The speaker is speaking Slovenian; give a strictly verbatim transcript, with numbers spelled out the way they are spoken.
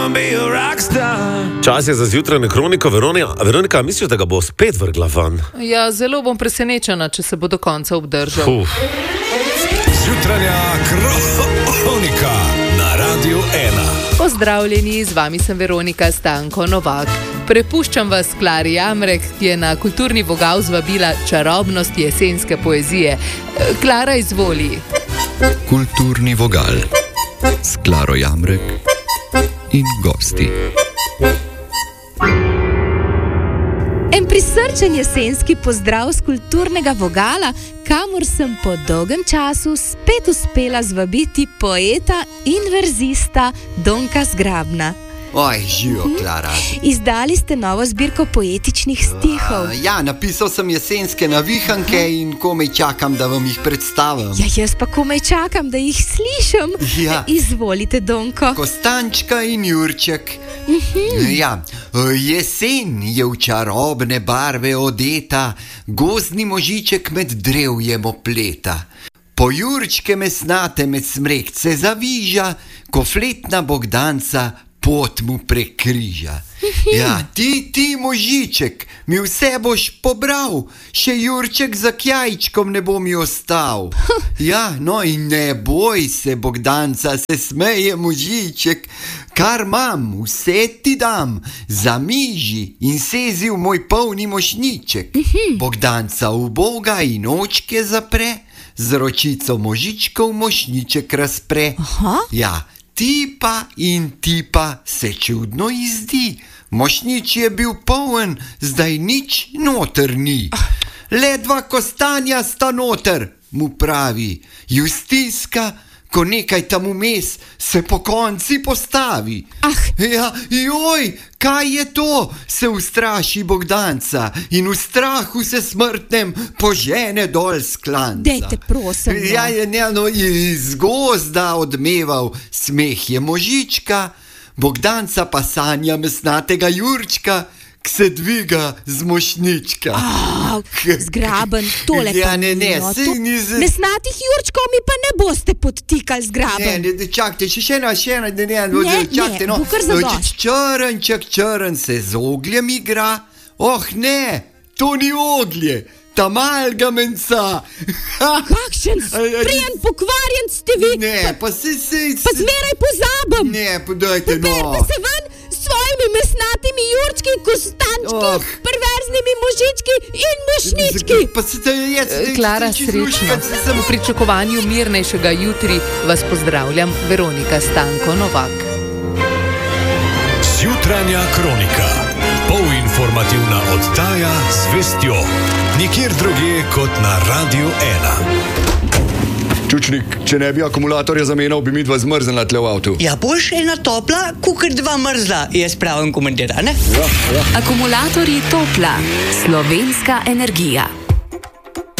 Čas je za zjutrajno kroniko. Veronika, Veronika, misliš, da ga bo spet vrgla van? Ja, zelo bom presenečena, če se bo do konca obdržal. Uf. Zjutrajna kronika na Radiu ena. Pozdravljeni, z vami sem Veronika Stanko Novak. Prepuščam vas Klari Jamrek, ki je na kulturni vogal zvabila čarobnost jesenske poezije. Klara, izvoli. Kulturni vogal s Klaro Jamrek in gosti. En prisrčen jesenski pozdrav z kulturnega vogala, kamor sem po dolgem času spet uspela zvabiti poeta in verzista Donka Zgrabna. Oj, živo, Klara. Izdali ste novo zbirko poetičnih stihov. Uh, ja, napisal sem jesenske navihanke in komaj čakam, da vam jih predstavim. Ja, jaz pa komaj čakam, da jih slišim. Ja. Izvolite, Donko. Kostančka in Jurček. Uh-huh. Ja, jesen je v čarobne barve odeta, gozdni možiček med drevjem opleta. Po Jurčke mesnate med smrekce zaviža, ko fletna bogdanca pot mu prekriža. Ja, ti, ti možiček, mi vse boš pobral, še Jurček za kjajčkom ne bo mi ostal. Ja, no in ne boj se, Bogdanca, se smeje možiček, kar mam, vse ti dam, zamiži in sezi v moj polni mošniček. Bogdanca uboga in očke zapre, z ročico možičkov mošniček razpre. Aha. Ja, tipa in tipa se čudno izdi. Mošnič je bil poln, zdaj nič noter ni. Le dva kostanja sta noter, mu pravi. Justiska, ko nekaj tam vmes se po konci postavi. Ah. Ja, joj, kaj je to? Se ustraši Bogdanca in v strahu se smrtnem požene dol s klanca. Dejte, prosim. No. Ja, je ne, no, iz gozda odmeval smeh je možička, Bogdanca pa sanja mesnatega Jurčka, k se dviga z mošnička. Ah, Zgraben, tole Ja, pa ne, ne, no, saj to- ni z- Mesnatih Jurčkov mi pa ne boste podtikali, Zgraben. Ne, ne, ne, čakajte, še še ena, še ena, ne, ne, Ne, ne, čakajte, ne, no. bo kar zadosti. Črnček, črn se z ogljem igra. Oh, ne, to ni oglje, ta malga menca. Kakšen sprijen pokvarjen ste vi, Ne, pa se, se, pa zmeraj pozabim. Ne, podajte, no. Poberite se ven s svojimi mesnatimi Jurčki, kostančki, Oh. perverznimi možički in mošnički. Pa se te jaz... Klara, srečno. V pričakovanju mirnejšega jutri vas pozdravljam, Veronika Stanko Novak. Zjutrajna kronika. Polinformativna oddaja z vestjo. Nikjer drugje kot na Radiu ena. Čučnik, če ne bi akumulatorja zamenjal, bi mi dva zmrznila tle v avtu. Ja, boš ena topla, kukar dva mrzla, jaz pravim komentar, ne? Akumulatorji Topla, slovenska energija.